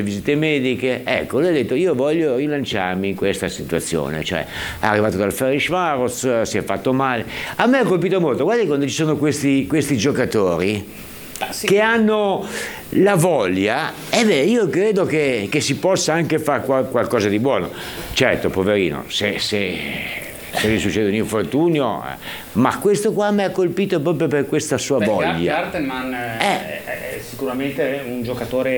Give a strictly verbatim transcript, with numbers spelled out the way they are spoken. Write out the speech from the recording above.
visite mediche. Ecco, lui ha detto io voglio rilanciarmi in questa situazione, cioè è arrivato dal Ferencváros, si è fatto male. A me ha colpito molto, guardi quando ci sono questi, questi giocatori Ah, sì. che hanno la voglia, e beh, io credo che, che si possa anche fare qual- qualcosa di buono. Certo, poverino, se, se, se gli succede un infortunio, eh, ma questo qua mi ha colpito proprio per questa sua Beh, voglia. Gartenman Eh. è, è sicuramente un giocatore